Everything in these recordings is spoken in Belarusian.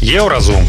Еўразум.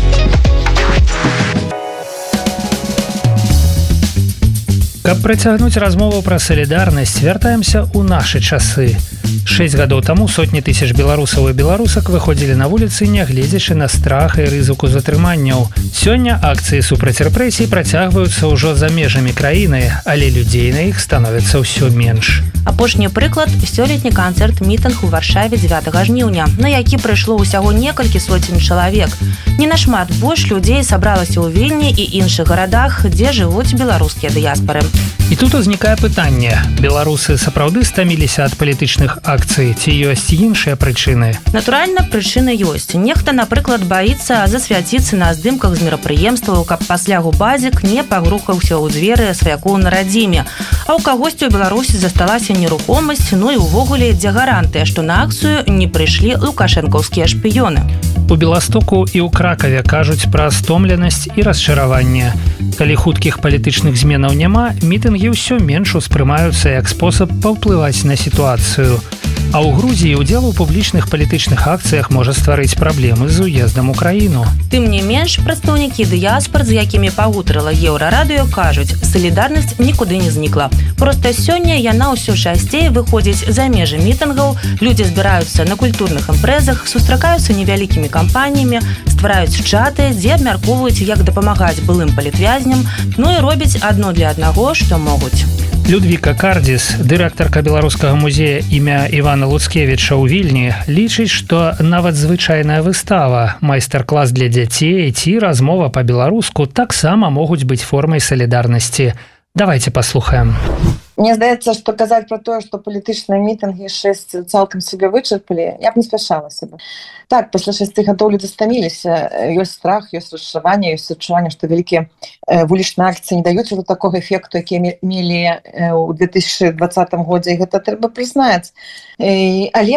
Каб працягнуць размову пра салідарнасць, вяртаемся ў нашы часы. 6 гадоў таму сотні тысяч беларусаў і беларусак выходзілі на вуліцы, нягледзячы на страх і рызыку затрыманняў. Сёння акцыі супраць рэпрэсій працягваюцца ўжо за межамі краіны, але людзей на іх становіцца ўсё менш. Апошні прыклад – сёлетні канцэрт-мітынг у Варшаве 9 жніўня, на які прыйшло ўсяго некалькі соцень чалавек. Не нашмат больш людзей сабралася ў Вільні і іншых гарадах, дзе жывуць беларускія дыяспары. І тут узнікае пытанне. Беларусы сапраўды стаміліся ад палітычных акцый, ці ёсць іншыя прычыны? Натуральна, прычыны ёсць. Нехта, напрыклад, баіцца засвяціцца на здымках з мерапрыемстваў, каб пасля губазік не пагрухаўся ў дзверы сваякоў на радзіме. А ў кагосьці ў Беларусі засталася нерухомасць, ну і ўвогуле дзе гарантыя, што на акцыю не прыйшлі лукашэнкаўскія шпіёны. У Беластоку і ў Кракаве кажуць пра стомленасць і расчараванне. Калі хуткіх палітычных зменаў няма, мітынгі ўсё менш успрымаюцца як спосаб паўплываць на сітуацыю. А ў Грузіі удзел у публічных палітычных акцыях можа стварыць праблемы з уездам у краіну. Тым не менш, прадстаўнікі дыяспар, з якімі пагутарыла Еўрарадыё, кажуць, салідарнасць нікуды не знікла. Проста сёння яна ўсё часцей выходзіць за межы мітынгаў, людзі збіраюцца на культурных імпрэзах, сустракаюцца невялікімі кампаніямі, ствараюць чаты, дзе абмяркоўваюць, як дапамагаць былым палітвязням, ну і робяць адно для аднаго, што могуць. Людвіка Кардзіс, дырэктарка беларускага музея імя Івана Луцкевіча ў Вільні, лічыць, што нават звычайная выстава, майстар-клас для дзяцей ці размова па-беларуску таксама могуць быць формай салідарнасці. Давайте паслухаем. Мне здаецца, што казаць пра тое, што палітычныя мітынгі 6 цалкам сябе вычарпалі, я б не спяшалася бы. Так, пасля 6 гадоў людзі стаміліся, ёсць страх, ёсць расчараванне, ёсць адчуванне, што вялікія вулічныя акцыі не даюць ужо такога эфекту, які мелі ў 2020 годзе, і гэта трэба прызнаць. Але